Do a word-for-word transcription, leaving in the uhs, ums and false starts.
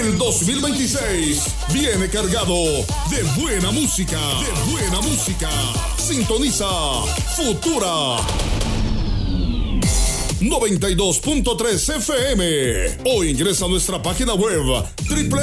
El dos mil veintiséis viene cargado de buena música, de buena música. Sintoniza Futura noventa y dos punto tres F M o ingresa a nuestra página web doble